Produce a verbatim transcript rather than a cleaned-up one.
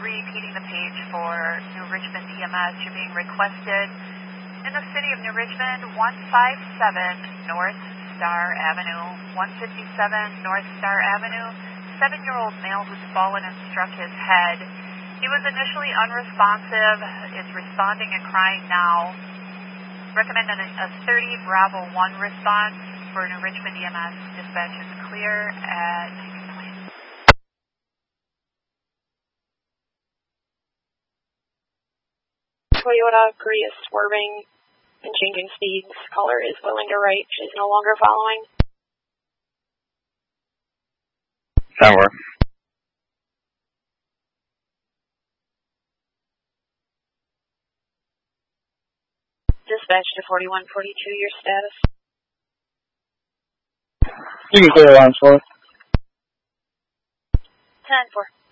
repeating the page for New Richmond E M S. You're being requested in the city of New Richmond, one fifty-seven North Star Avenue, one fifty-seven North Star Avenue. Seven-year-old male who's fallen and struck his head. He was initially unresponsive, is responding and crying now. Recommend a, a thirty Bravo one response for New Richmond E M S. Dispatch is clear at Toyota Prius swerving and changing speeds. Caller is willing to right. She's no longer following. Somewhere. Dispatch to forty-one forty-two, your status? You can clear lines for us. ten four.